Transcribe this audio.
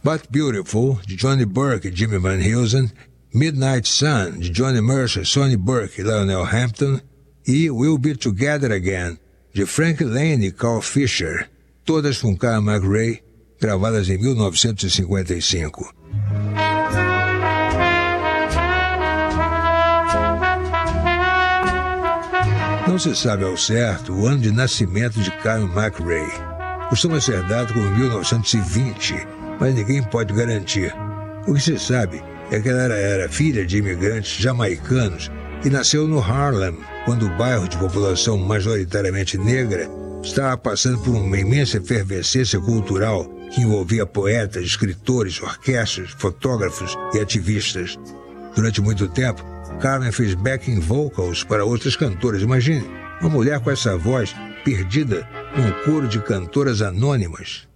But Beautiful, de Johnny Burke e Jimmy Van Heusen, Midnight Sun, de Johnny Mercer, Sonny Burke e Lionel Hampton, e We'll Be Together Again, de Frank Lane e Carl Fisher, todas com Kyle McRae, gravadas em 1955. Não se sabe ao certo o ano de nascimento de Kyle McRae. Costuma ser dado como 1920, mas ninguém pode garantir. O que se sabe é que ela era filha de imigrantes jamaicanos e nasceu no Harlem, quando o bairro de população majoritariamente negra estava passando por uma imensa efervescência cultural que envolvia poetas, escritores, orquestras, fotógrafos e ativistas. Durante muito tempo, Carmen fez backing vocals para outras cantoras. Imagine, uma mulher com essa voz perdida num coro de cantoras anônimas.